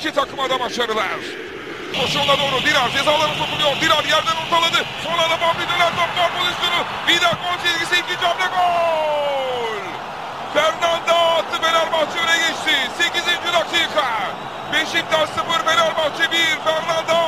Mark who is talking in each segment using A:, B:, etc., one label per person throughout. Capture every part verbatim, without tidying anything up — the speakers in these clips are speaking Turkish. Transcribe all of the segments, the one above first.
A: İki takıma da başarılar. Koşuğuna doğru Dirar ceza alanına sokuluyor. Dirar yerden ortaladı. Son anda Fabri döner top var pozisyonu. Vida gol çizgisi, ikinci hamle gol. Fernando attı, Fenerbahçe öne geçti. sekizinci dakika. Beşiktaş sıfır, Fenerbahçe bir. Fernando.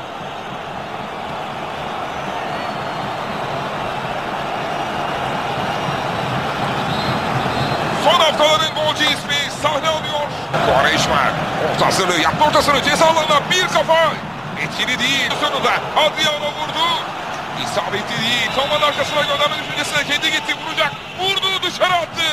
A: Son haftaların golcü ismi sahne alıyor. Quaresma orta hazırlığı yaptı, ortasını ceza alanına bir kafa. Etkili değil. Sonunda Adriano vurdu. İsabetli değil. Toman arkasına gönderme düşüncesine kendi gitti, vuracak. Vurdu, dışarı attı.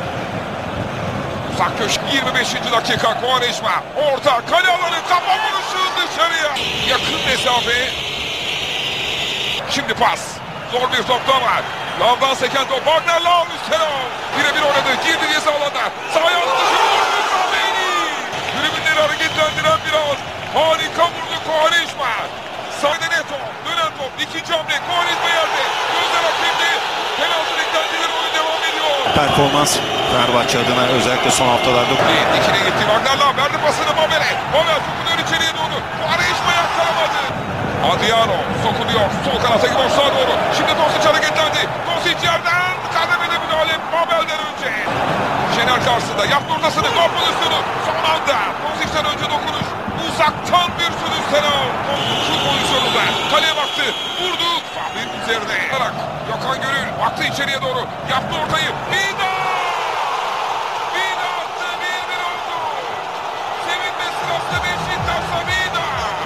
A: Uzak köşk, yirmi beşinci dakika. Quaresma orta kale alanı, kafa vuruşu dışarıya. Yakın mesafe. Şimdi pas. Zor bir topta var. Lavdan seken top. Wagner Lav üstten al. Birebir oynadı. Girdi ceza alanına. Sahaya attı. Tribünleri hareketlendiren bir an. Harika vurdu Quaresma. Sahne net top. Dönen top. İkinci hamle. Quaresma yerde. Gözler hakimdi. Penaltı beklentileri, oyun devam ediyor.
B: Performans Fenerbahçe adına özellikle son haftalarda.
A: İkine gitti. Wagner Lav verdi pasını Mabel'e. Mabel sokuluyor içeriye doğru. Quaresma yakalamadı. Adriano sokuluyor. Sol kanata gidiyor, sağa doğru. Şimdi Tosic hareketlendi. Tosic yerden kademede müdahale Mabel'den önce. Şener karşısında yaptı ortasını. Gol pozisyonu. Son anda Tosic'ten önce dokunuş. Uzaktan bir şut üstten al. Şut pozisyonunda. Kaleye baktı. Vurdu. Fabri'nin üzerine. Gökhan Gönül baktı içeriye doğru. Yaptı ortayı. Vida! Vida attı. bir bir oldu. Sevinme sırası Beşiktaş'ta Vida.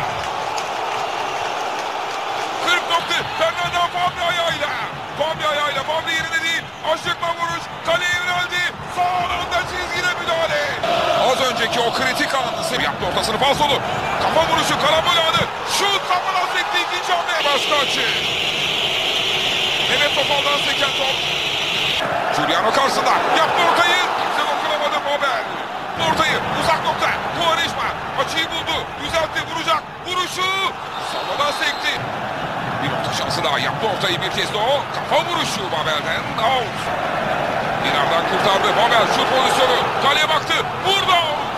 A: kırk nokta. Fernando Fabri ayağıyla. Fabri ayağıyla. Fabri yerine değil. Aşıkla vuruş. Kaleye yöneldi. Son anda çizgide müdahale. Az önceki o kritik anı yaptı ortasını, falsolu. Kafa vuruşu, karambol anı. Şut kafadan sekti, ikinci hamle. Başka açı. Mehmet Topal'dan seken top. Giuliano karşısında. Yaptı ortayı. Kimse dokunamadı Mabel. Ortayı uzak nokta. Quaresma açıyı buldu. Düzeltti, vuracak. Vuruşu. Sağdan sekti. Bir orta şansı daha. Yaptı ortayı bir kez de o. Kafa vuruşu Mabel'den. Out. Dinar'dan kurtardı. Mabel şut pozisyonu. Kaleye baktı. Vurdu.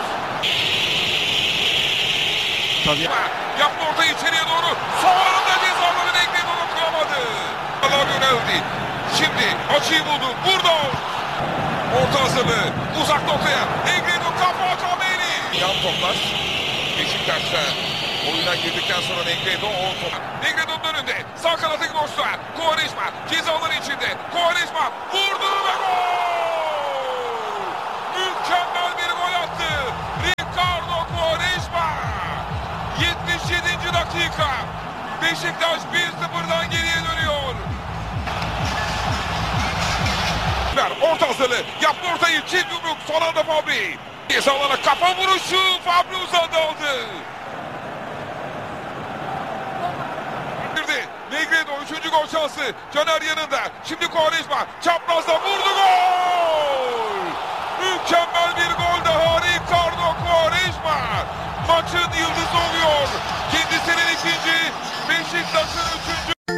B: Tabii.
A: Yaptı ortayı içeriye doğru. Sonunda cezaları denklemi dokunamadı. Allah yöneldi. Şimdi açıyı buldu. Vurdu. Orta hazırlığı. Uzak noktaya. Negredo kafa Cameli. Yan toplar. Beşiktaş'ta oyuna girdikten sonra Negredo o top. Negredo'nun önünde. Sağ kanatı boşta. Quaresma cezaları içinde. Quaresma vurdu ve gol. Mükemmel bir gol attı. Ricardo Quaresma. yetmiş yedinci dakika. Beşiktaş bir sıfırdan geriye dönüyor. Orta hazırlığı. Yaptı ortayı. Çift yumruk. Son anda Fabri. Ceza alana kafa vuruşu. Fabri uzadı aldı. Negredo üçüncü gol şansı. Caner yanında. Şimdi Quaresma çaprazda vurdu, gol. Mükemmel bir gol daha Ricardo Quaresma. Maçın yıldızı oluyor. Kendisinin ikinci, Beşiktaş'ın üçüncü.